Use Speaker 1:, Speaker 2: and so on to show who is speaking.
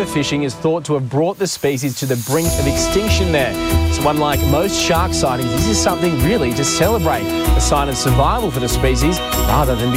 Speaker 1: overfishing is thought to have brought the species to the brink of extinction there. So unlike most shark sightings, this is something really to celebrate, a sign of survival for the species rather than